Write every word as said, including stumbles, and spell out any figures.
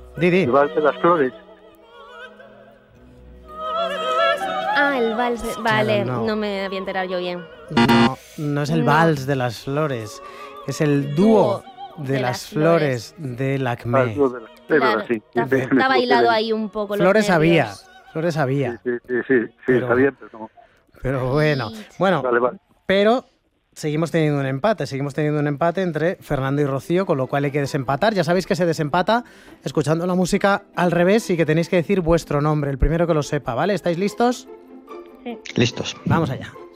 Didi. El vals de las flores. Ah, el vals. de- Vale, no. no. me había enterado yo bien. No, no es el No. vals de las flores, es el dúo Dúo de, de las las flores del Ah, Acme. es lo de las- es Claro, verdad, sí. está, Me- me está equivoqué bailado de- ahí un poco. los Flores había, nervios. flores había, Sí, sí, sí, sí, Pero- está bien, pero no. pero bueno, bueno, Vale, vale. pero seguimos teniendo un empate, seguimos teniendo un empate entre Fernando y Rocío, con lo cual hay que desempatar. Ya sabéis que se desempata escuchando la música al revés y que tenéis que decir vuestro nombre, el primero que lo sepa, ¿vale? ¿Estáis listos? Listos. Vamos allá.